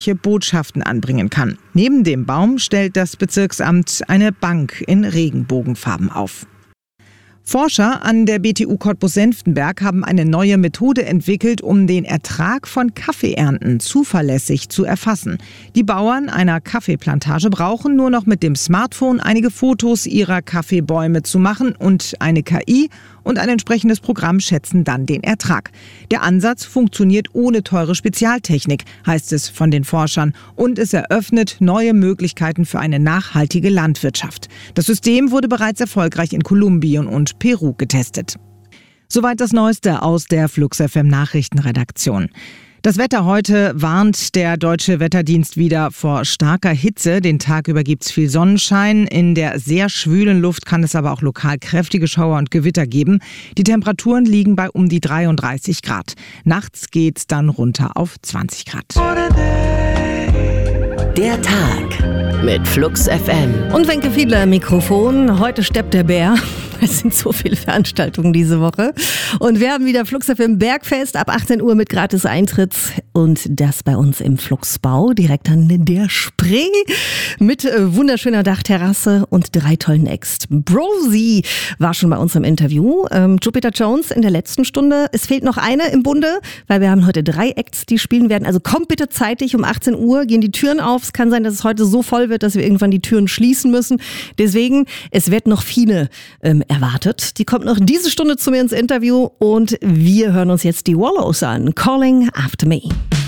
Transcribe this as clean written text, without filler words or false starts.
Botschaften anbringen kann. Neben dem Baum stellt das Bezirksamt eine Bank in Regenbogenfarben auf. Forscher an der BTU Cottbus-Senftenberg haben eine neue Methode entwickelt, um den Ertrag von Kaffeeernten zuverlässig zu erfassen. Die Bauern einer Kaffeeplantage brauchen nur noch mit dem Smartphone einige Fotos ihrer Kaffeebäume zu machen und eine KI und ein entsprechendes Programm schätzen dann den Ertrag. Der Ansatz funktioniert ohne teure Spezialtechnik, heißt es von den Forschern, und es eröffnet neue Möglichkeiten für eine nachhaltige Landwirtschaft. Das System wurde bereits erfolgreich in Kolumbien und Peru getestet. Soweit das Neueste aus der Flux FM Nachrichtenredaktion. Das Wetter heute warnt der Deutsche Wetterdienst wieder vor starker Hitze. Den Tag über gibt's viel Sonnenschein. In der sehr schwülen Luft kann es aber auch lokal kräftige Schauer und Gewitter geben. Die Temperaturen liegen bei um die 33 Grad. Nachts geht's dann runter auf 20 Grad. Der Tag mit Flux FM. Und Wenke Fiedler im Mikrofon. Heute steppt der Bär. Es sind so viele Veranstaltungen diese Woche. Und wir haben wieder Flux FM Bergfest ab 18 Uhr mit gratis Eintritt. Und das bei uns im Fluxbau, direkt an der Spree. Mit wunderschöner Dachterrasse und 3 tollen Acts. Brosi war schon bei uns im Interview. Jupiter Jones in der letzten Stunde. Es fehlt noch eine im Bunde, weil wir haben heute 3 Acts, die spielen werden. Also kommt bitte zeitig, um 18 Uhr gehen die Türen auf. Es kann sein, dass es heute so voll wird, dass wir irgendwann die Türen schließen müssen. Deswegen, es wird noch viele erwartet. Die kommt noch diese Stunde zu mir ins Interview und wir hören uns jetzt die Wallows an. Calling After Me.